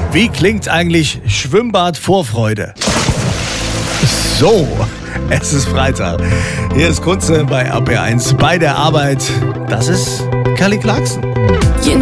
Wie klingt eigentlich Schwimmbad-Vorfreude? So, es ist Freitag. Hier ist Kunze bei RPR 1 bei der Arbeit. Das ist Kelly Clarkson.